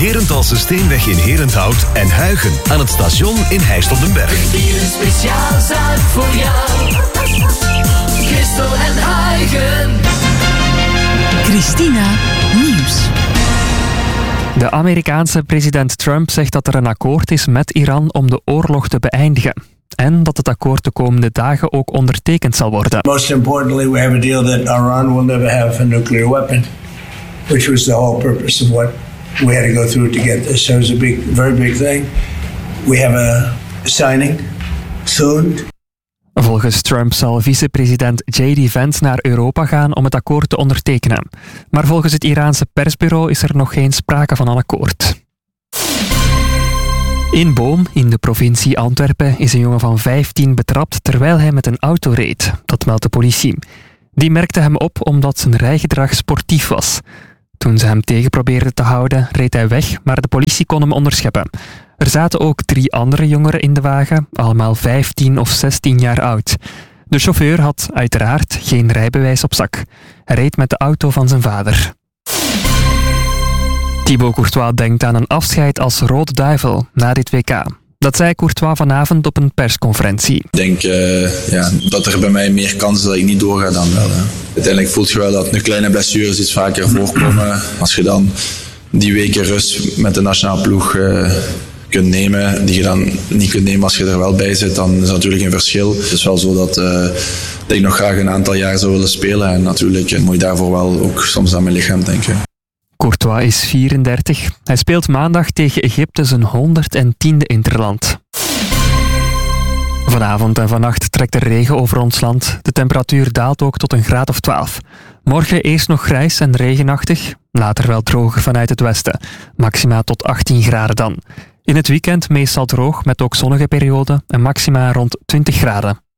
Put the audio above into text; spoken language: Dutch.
Herentals Steenweg in Herenthout en Huigen aan het station in Heist op den Berg. Hier een speciaal zaak voor jou. Christel en Huigen. Christina Nieuws. De Amerikaanse president Trump zegt dat er een akkoord is met Iran om de oorlog te beëindigen. En dat het akkoord de komende dagen ook ondertekend zal worden. Most importantly, we have a deal that Iran will never have a nuclear weapon, which was the whole purpose of what we had to go through to get this. So it's a big, very big thing. We have a signing soon. Volgens Trump zal vicepresident J.D. Vance naar Europa gaan om het akkoord te ondertekenen. Maar volgens het Iraanse persbureau is er nog geen sprake van een akkoord. In Boom, in de provincie Antwerpen, is een jongen van 15 betrapt terwijl hij met een auto reed. Dat meldt de politie. Die merkte hem op omdat zijn rijgedrag sportief was. Toen ze hem tegen probeerden te houden, reed hij weg, maar de politie kon hem onderscheppen. Er zaten ook 3 andere jongeren in de wagen, allemaal 15 of 16 jaar oud. De chauffeur had uiteraard geen rijbewijs op zak. Hij reed met de auto van zijn vader. Thibaut Courtois denkt aan een afscheid als Rode Duivel na dit WK. Dat zei Courtois vanavond op een persconferentie. Ik denk dat er bij mij meer kans is dat ik niet doorga dan wel. Hè. Uiteindelijk voelt je wel dat een kleine blessures iets vaker voorkomen. Als je dan die weken rust met de nationale ploeg kunt nemen, die je dan niet kunt nemen als je er wel bij zit, dan is dat natuurlijk een verschil. Het is wel zo dat ik nog graag een aantal jaar zou willen spelen. En natuurlijk moet je daarvoor wel ook soms aan mijn lichaam denken. Courtois is 34. Hij speelt maandag tegen Egypte zijn 110e interland. Vanavond en vannacht trekt er regen over ons land. De temperatuur daalt ook tot een graad of 12. Morgen eerst nog grijs en regenachtig. Later wel droog vanuit het westen. Maxima tot 18 graden dan. In het weekend meestal droog met ook zonnige perioden en maxima rond 20 graden.